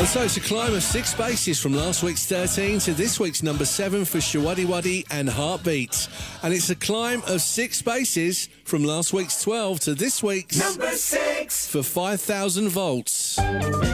So it's a climb of 6 spaces from last week's 13 to this week's number 7 for Shawaddy Waddy and Heartbeat. And it's a climb of 6 spaces from last week's 12 to this week's number 6 for 5,000 volts.